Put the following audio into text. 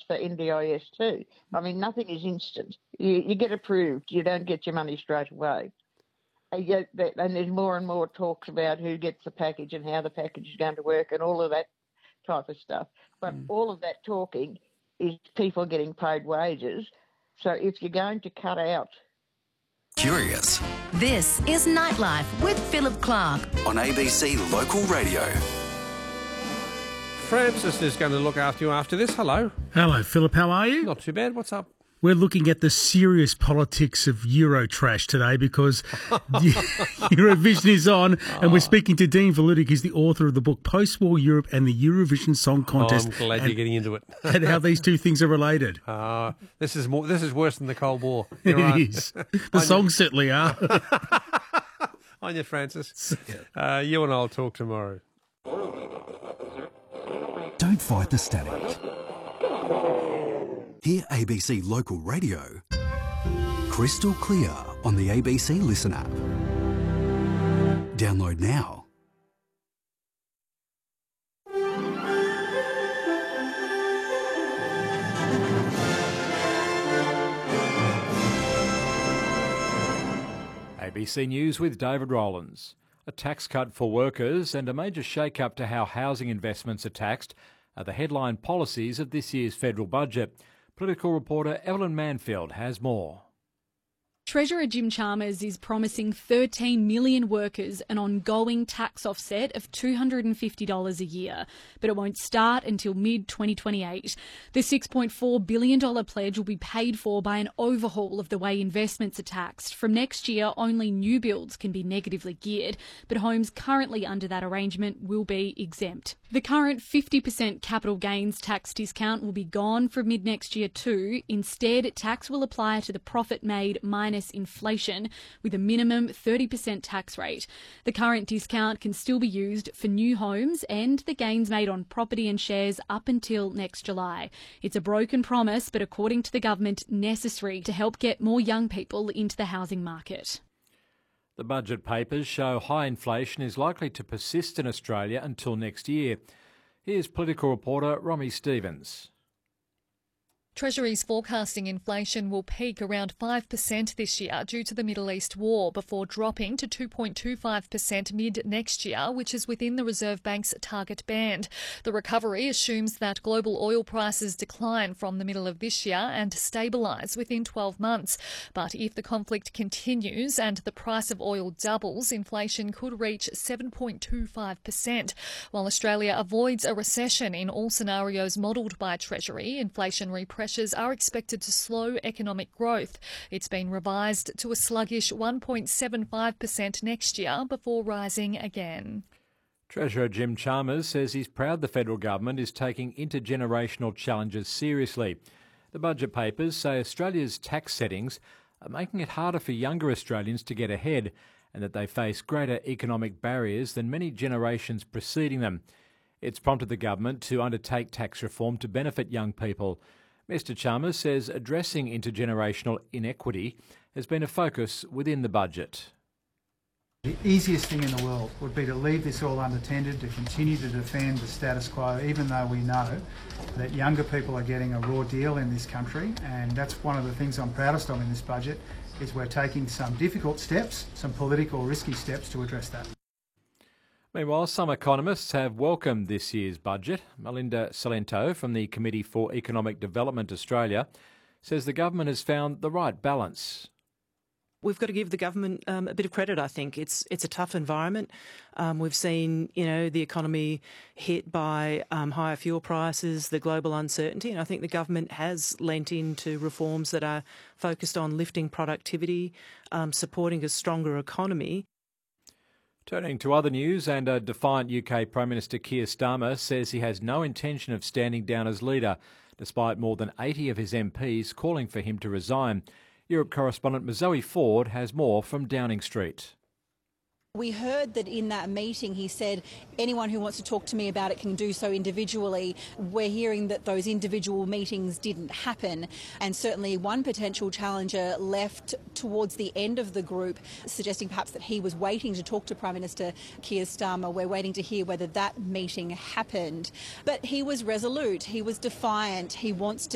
for NDIS too. I mean, nothing is instant. You get approved, you don't get your money straight away. And there's more and more talks about who gets the package and how the package is going to work and all of that type of stuff. But all of that talking is people getting paid wages. So if you're going to cut out... Curious. This is Nightlife with Philip Clark On ABC Local Radio. Francis is going to look after you after this. Hello. Hello, Philip. How are you? Not too bad. What's up? We're looking at the serious politics of Eurotrash today because Eurovision is on, and we're speaking to Dean Valutic, who's the author of the book Post-War Europe and the Eurovision Song Contest. I'm glad you're getting into it. And how these two things are related. This is worse than the Cold War. It is. The songs certainly are. On you, Francis. You and I'll talk tomorrow. Don't fight the static. Hear ABC Local Radio crystal clear on the ABC Listen app. Download now. ABC News with David Rowlands. A tax cut for workers and a major shake-up to how housing investments are taxed are the headline policies of this year's federal budget. Political reporter Evelyn Manfield has more. Treasurer Jim Chalmers is promising 13 million workers an ongoing tax offset of $250 a year, but it won't start until mid-2028. The $6.4 billion pledge will be paid for by an overhaul of the way investments are taxed. From next year, only new builds can be negatively geared, but homes currently under that arrangement will be exempt. The current 50% capital gains tax discount will be gone from mid-next year too. Instead, tax will apply to the profit made minus inflation with a minimum 30% tax rate. The current discount can still be used for new homes and the gains made on property and shares up until next July. It's a broken promise, but according to the government, necessary to help get more young people into the housing market. The budget papers show high inflation is likely to persist in Australia until next year. Here's political reporter Romy Stevens. Treasury's forecasting inflation will peak around 5% this year due to the Middle East war before dropping to 2.25% mid-next year, which is within the Reserve Bank's target band. The recovery assumes that global oil prices decline from the middle of this year and stabilise within 12 months. But if the conflict continues and the price of oil doubles, inflation could reach 7.25%. While Australia avoids a recession in all scenarios modelled by Treasury, inflationary pressures are expected to slow economic growth. It's been revised to a sluggish 1.75% next year before rising again. Treasurer Jim Chalmers says he's proud the federal government is taking intergenerational challenges seriously. The budget papers say Australia's tax settings are making it harder for younger Australians to get ahead and that they face greater economic barriers than many generations preceding them. It's prompted the government to undertake tax reform to benefit young people. Mr Chalmers says addressing intergenerational inequity has been a focus within the budget. The easiest thing in the world would be to leave this all unattended, to continue to defend the status quo, even though we know that younger people are getting a raw deal in this country. And that's one of the things I'm proudest of in this budget, is we're taking some difficult steps, some political risky steps to address that. Meanwhile, some economists have welcomed this year's budget. Melinda Salento from the Committee for Economic Development Australia says the government has found the right balance. We've got to give the government a bit of credit, I think. It's a tough environment. We've seen, the economy hit by higher fuel prices, the global uncertainty, and I think the government has lent into reforms that are focused on lifting productivity, supporting a stronger economy. Turning to other news, and a defiant UK Prime Minister Keir Starmer says he has no intention of standing down as leader, despite more than 80 of his MPs calling for him to resign. Europe correspondent Zoe Ford has more from Downing Street. We heard that in that meeting he said anyone who wants to talk to me about it can do so individually. We're hearing that those individual meetings didn't happen, and certainly one potential challenger left towards the end of the group, suggesting perhaps that he was waiting to talk to Prime Minister Keir Starmer. We're waiting to hear whether that meeting happened. But he was resolute, he was defiant, he wants to